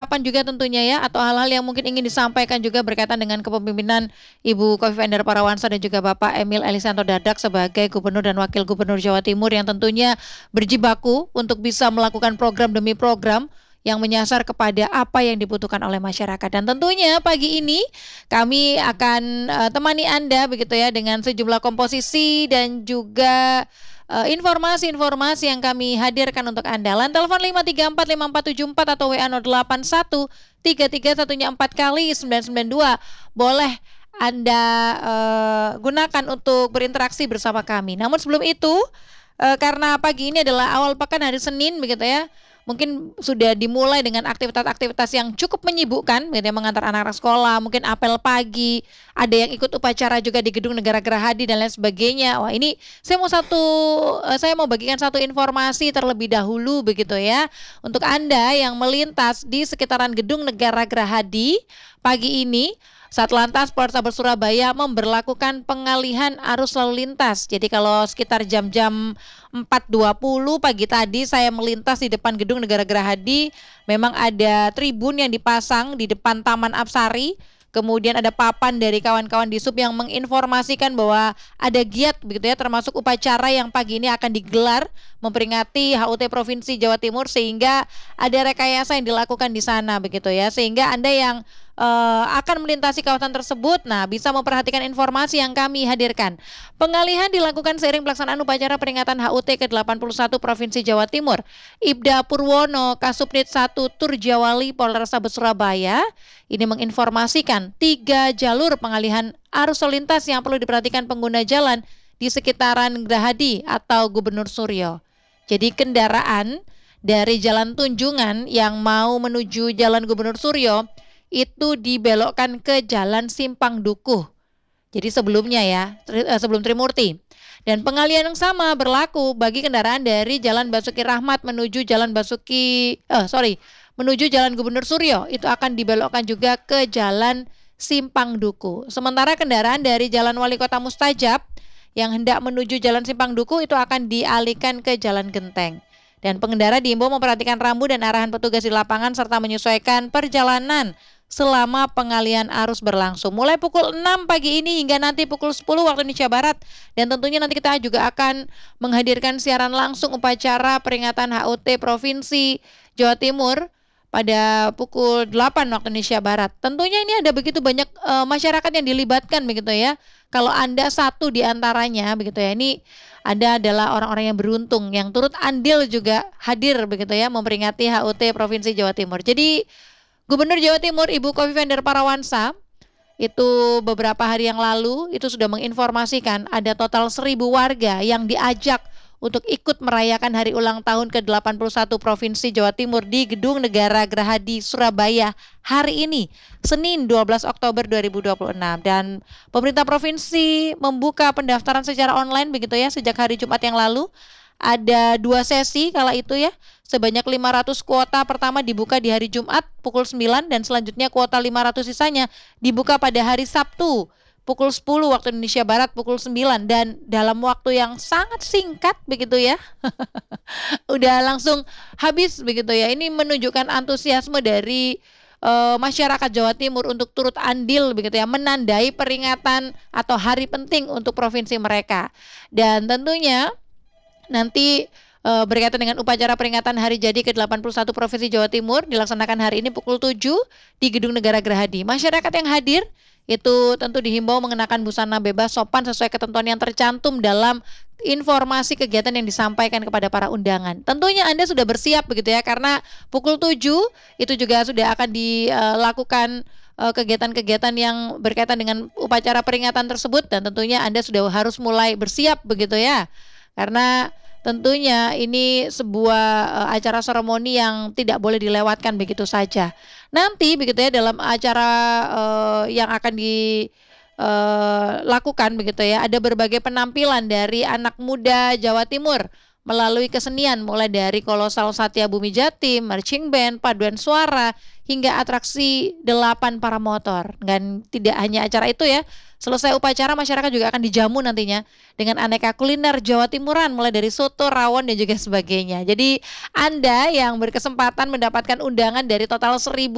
harapan juga tentunya ya, atau hal-hal yang mungkin ingin disampaikan juga berkaitan dengan kepemimpinan Ibu Khofifah Indar Parawansa dan juga Bapak Emil Elisanto Dardak sebagai Gubernur dan Wakil Gubernur Jawa Timur yang tentunya berjibaku untuk bisa melakukan program demi program yang menyasar kepada apa yang dibutuhkan oleh masyarakat. Dan tentunya pagi ini kami akan temani Anda begitu ya dengan sejumlah komposisi dan juga informasi-informasi yang kami hadirkan untuk Anda. Line telepon 5345474 atau WA 081 1 kali 992. Boleh Anda gunakan untuk berinteraksi bersama kami. Namun sebelum itu, karena pagi ini adalah awal pekan hari Senin begitu ya, mungkin sudah dimulai dengan aktivitas-aktivitas yang cukup menyibukkan, gitu ya, mengantar anak-anak sekolah, mungkin apel pagi, ada yang ikut upacara juga di Gedung Negara Gerahadi dan lain sebagainya. Wah, ini saya mau bagikan satu informasi terlebih dahulu begitu ya, untuk Anda yang melintas di sekitaran Gedung Negara Gerahadi pagi ini. Satlantas Polrestabes Surabaya memberlakukan pengalihan arus lalu lintas. Jadi kalau sekitar jam-jam 4.20 pagi tadi saya melintas di depan Gedung Negara Gerahadi, memang ada tribun yang dipasang di depan Taman Apsari. Kemudian ada papan dari kawan-kawan di SUB yang menginformasikan bahwa ada giat begitu ya, termasuk upacara yang pagi ini akan digelar memperingati HUT Provinsi Jawa Timur, sehingga ada rekayasa yang dilakukan di sana begitu ya, sehingga Anda yang akan melintasi kawasan tersebut, nah bisa memperhatikan informasi yang kami hadirkan. Pengalihan dilakukan seiring pelaksanaan upacara peringatan HUT ke-81 Provinsi Jawa Timur. Ibda Purwono, Kasubnit 1 Turjawali Polrestabes Surabaya, ini menginformasikan 3 jalur pengalihan arus lalu lintas yang perlu diperhatikan pengguna jalan di sekitaran Gerahadi atau Gubernur Suryo. Jadi kendaraan dari Jalan Tunjungan yang mau menuju Jalan Gubernur Suryo itu dibelokkan ke Jalan Simpang Dukuh. Jadi sebelumnya ya, sebelum Trimurti. Dan pengalihan yang sama berlaku bagi kendaraan dari Jalan Basuki Rahmat menuju menuju Jalan Gubernur Suryo, itu akan dibelokkan juga ke Jalan Simpang Dukuh. Sementara kendaraan dari Jalan Wali Kota Mustajab yang hendak menuju Jalan Simpang Dukuh itu akan dialihkan ke Jalan Genteng. Dan pengendara diimbau memperhatikan rambu dan arahan petugas di lapangan serta menyesuaikan perjalanan selama pengalihan arus berlangsung mulai pukul 6 pagi ini hingga nanti pukul 10 waktu Indonesia Barat. Dan tentunya nanti kita juga akan menghadirkan siaran langsung upacara peringatan HUT Provinsi Jawa Timur pada pukul 8 waktu Indonesia Barat. Tentunya ini ada begitu banyak masyarakat yang dilibatkan begitu ya. Kalau Anda satu di antaranya begitu ya, ini Anda adalah orang-orang yang beruntung yang turut andil juga hadir begitu ya memperingati HUT Provinsi Jawa Timur. Jadi Gubernur Jawa Timur Ibu Khofifah Indar Parawansa itu beberapa hari yang lalu itu sudah menginformasikan ada total 1.000 warga yang diajak untuk ikut merayakan hari ulang tahun ke-81 Provinsi Jawa Timur di Gedung Negara Gerahadi Surabaya hari ini, Senin 12 Oktober 2026. Dan pemerintah provinsi membuka pendaftaran secara online begitu ya sejak hari Jumat yang lalu. Ada 2 sesi kala itu ya, sebanyak 500 kuota pertama dibuka di hari Jumat pukul 9 dan selanjutnya kuota 500 sisanya dibuka pada hari Sabtu pukul 10 waktu Indonesia Barat pukul 9 dan dalam waktu yang sangat singkat begitu ya. Udah langsung habis begitu ya. Ini menunjukkan antusiasme dari masyarakat Jawa Timur untuk turut andil begitu ya, menandai peringatan atau hari penting untuk provinsi mereka. Dan tentunya nanti berkaitan dengan upacara peringatan hari jadi ke-81 Provinsi Jawa Timur dilaksanakan hari ini pukul 7 di Gedung Negara Gerahadi. Masyarakat yang hadir itu tentu dihimbau mengenakan busana bebas sopan sesuai ketentuan yang tercantum dalam informasi kegiatan yang disampaikan kepada para undangan. Tentunya Anda sudah bersiap begitu ya, karena pukul 7 itu juga sudah akan dilakukan kegiatan-kegiatan yang berkaitan dengan upacara peringatan tersebut, dan tentunya Anda sudah harus mulai bersiap begitu ya. Karena tentunya ini sebuah acara seremoni yang tidak boleh dilewatkan begitu saja. Nanti begitu ya dalam acara yang akan dilakukan begitu ya, ada berbagai penampilan dari anak muda Jawa Timur melalui kesenian mulai dari kolosal Satya Bumi Jatim, marching band, paduan suara hingga atraksi 8 para motor. Dan tidak hanya acara itu ya, selesai upacara masyarakat juga akan dijamu nantinya dengan aneka kuliner Jawa Timuran mulai dari soto, rawon dan juga sebagainya. Jadi Anda yang berkesempatan mendapatkan undangan dari total 1.000